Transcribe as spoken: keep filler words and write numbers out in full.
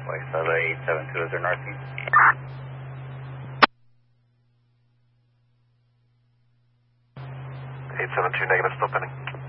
Wayzata eight seven two, is there northeast? eight seven two, negative, still pending.